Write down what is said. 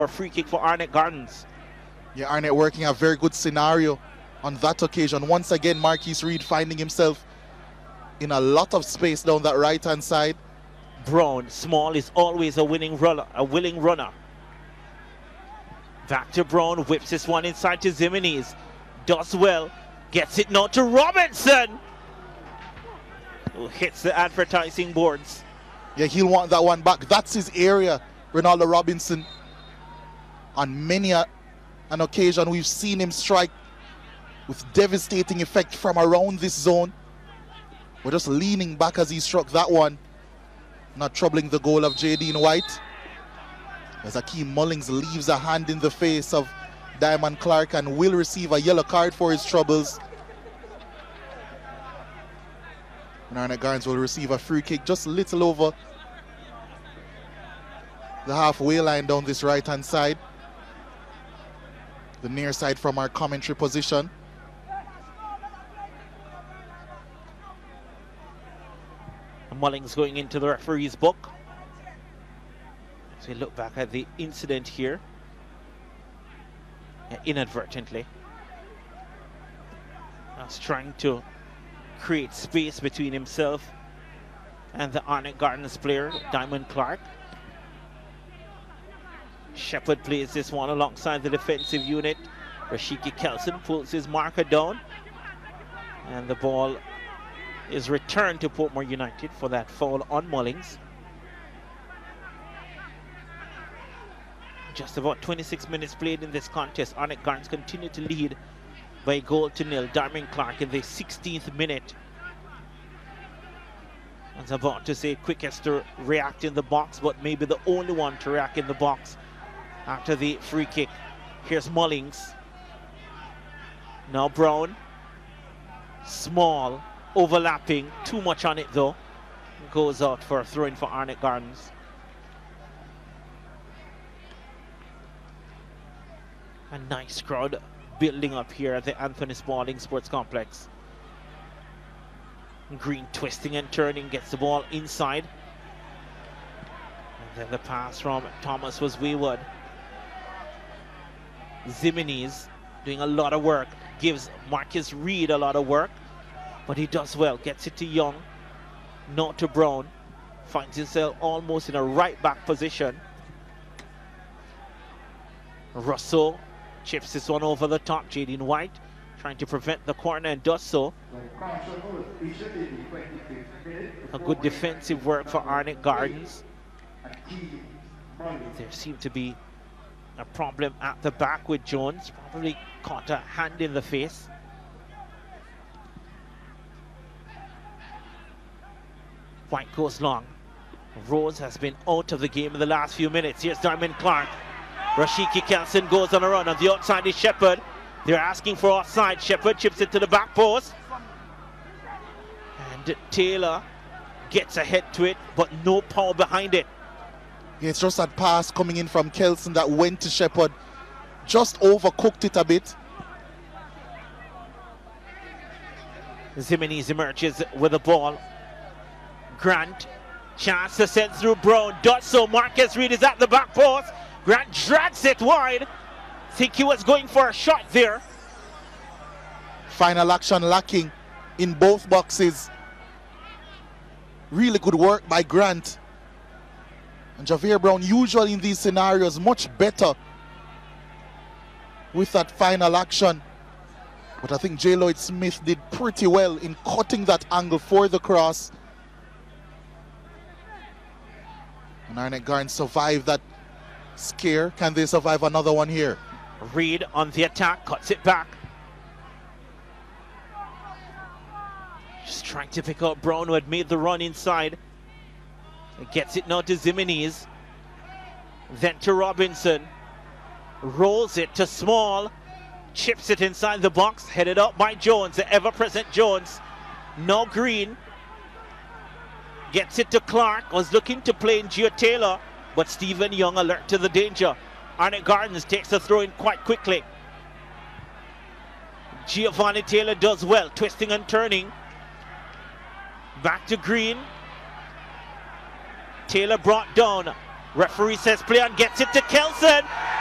for a free kick for Arnett Gardens. Yeah, Arnett working a very good scenario on that occasion. Once again, Marquise Reed finding himself in a lot of space down that right-hand side. Brown, Small is always a willing runner. Back to Brown, whips this one inside to Zimenez. Does well, gets it now to Robinson, who hits the advertising boards. Yeah, he'll want that one back. That's his area, Ronaldo Robinson. On many an occasion, we've seen him strike with devastating effect from around this zone. We're just leaning back as he struck that one, not troubling the goal of Jadine White. As Akeem Mullings leaves a hand in the face of Diamond Clark and will receive a yellow card for his troubles. And Arnett Gardens will receive a free kick just a little over the halfway line down this right-hand side. The near side from our commentary position. Mullings going into the referee's book. As we look back at the incident here, inadvertently, was trying to create space between himself and the Arnett Gardens player, Diamond Clark. Shepherd plays this one alongside the defensive unit. Rashiki Kelson pulls his marker down, and the ball is returned to Portmore United for that foul on Mullings. Just about 26 minutes played in this contest. Arnett Gardens continue to lead by a goal to nil. Diamond Clark in the 16th minute. I was about to say quickest to react in the box, but maybe the only one to react in the box after the free kick. Here's Mullings. Now Brown. Small. Overlapping. Too much on it though. Goes out for a throw-in for Arnett Gardens. A nice crowd building up here at the Anthony Spalding Sports Complex. Green twisting and turning, gets the ball inside. And then the pass from Thomas was wayward. Zimenez doing a lot of work, gives Marcus Reed a lot of work, but he does well, gets it to Young, not to Brown, finds himself almost in a right back position. Russell chips this one over the top. Jadine White trying to prevent the corner and does so. A good defensive work for Arnett Gardens. There seemed to be a problem at the back with Jones. Probably caught a hand in the face. White goes long. Rose has been out of the game in the last few minutes. Here's Diamond Clark. Rashiki Kelson goes on a run. On the outside is Shepherd. They're asking for offside. Shepherd chips it to the back post. And Taylor gets ahead to it, but no power behind it. Yeah, it's just that pass coming in from Kelson that went to Shepherd. Just overcooked it a bit. Zimenez emerges with the ball. Grant, chance to send through Brown. Does so. Marcus Reed is at the back post. Grant drags it wide. Think he was going for a shot there. Final action lacking in both boxes. Really good work by Grant. And Javier Brown, usually in these scenarios, much better with that final action. But I think J. Lloyd Smith did pretty well in cutting that angle for the cross. And Arnett Gardens survived that scare. Can they survive another one here? Reed on the attack, cuts it back. Just trying to pick out Brown, who had made the run inside. He gets it now to Zimenez. Then to Robinson. Rolls it to Small. Chips it inside the box. Headed up by Jones, the ever-present Jones. Now Green. Gets it to Clark. Was looking to play in Gio Taylor, but Stephen Young alert to the danger. Arnett Gardens takes the throw in quite quickly. Giovanni Taylor does well, twisting and turning. Back to Green. Taylor brought down. Referee says play on, gets it to Kelson.